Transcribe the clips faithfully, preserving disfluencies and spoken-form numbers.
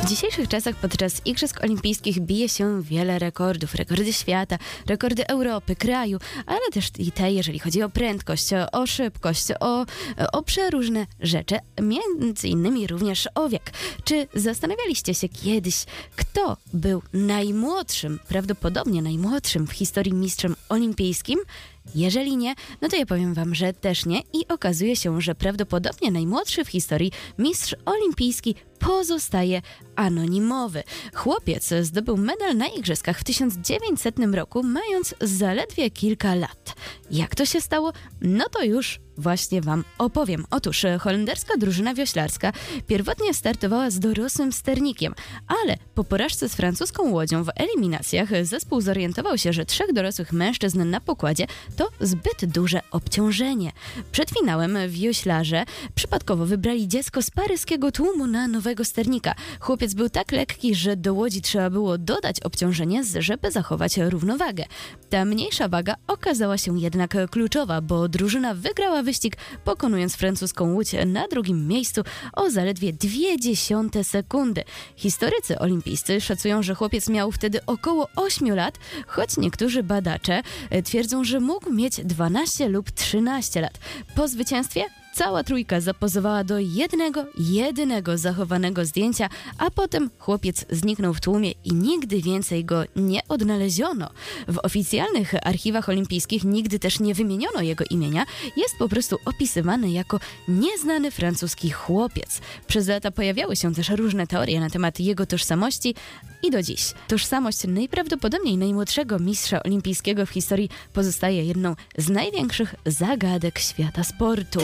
W dzisiejszych czasach podczas Igrzysk Olimpijskich bije się wiele rekordów. Rekordy świata, rekordy Europy, kraju, ale też i te, jeżeli chodzi o prędkość, o szybkość, o, o przeróżne rzeczy, między innymi również o wiek. Czy zastanawialiście się kiedyś, kto był najmłodszym, prawdopodobnie najmłodszym w historii mistrzem olimpijskim? Jeżeli nie, no to ja powiem wam, że też nie i okazuje się, że prawdopodobnie najmłodszy w historii mistrz olimpijski pozostaje anonimowy. Chłopiec zdobył medal na igrzyskach w tysiąc dziewięćsetnym roku, mając zaledwie kilka lat. Jak to się stało? No to już właśnie wam opowiem. Otóż holenderska drużyna wioślarska pierwotnie startowała z dorosłym sternikiem, ale po porażce z francuską łodzią w eliminacjach zespół zorientował się, że trzech dorosłych mężczyzn na pokładzie to zbyt duże obciążenie. Przed finałem wioślarze przypadkowo wybrali dziecko z paryskiego tłumu na nowego sternika. Chłopiec był tak lekki, że do łodzi trzeba było dodać obciążenie, żeby zachować równowagę. Ta mniejsza waga okazała się jednak kluczowa, bo drużyna wygrała wyścig, pokonując francuską łódź na drugim miejscu o zaledwie dwie dziesiąte sekundy. Historycy olimpijscy szacują, że chłopiec miał wtedy około ośmiu lat, choć niektórzy badacze twierdzą, że mógł mieć dwanaście lub trzynaście lat. Po zwycięstwie cała trójka zapozowała do jednego, jedynego zachowanego zdjęcia, a potem chłopiec zniknął w tłumie i nigdy więcej go nie odnaleziono. W oficjalnych archiwach olimpijskich nigdy też nie wymieniono jego imienia, jest po prostu opisywany jako nieznany francuski chłopiec. Przez lata pojawiały się też różne teorie na temat jego tożsamości i do dziś tożsamość najprawdopodobniej najmłodszego mistrza olimpijskiego w historii pozostaje jedną z największych zagadek świata sportu.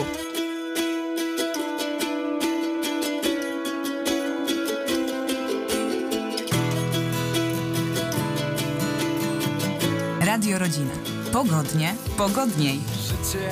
Radio Rodzina. Pogodnie, pogodniej. Życie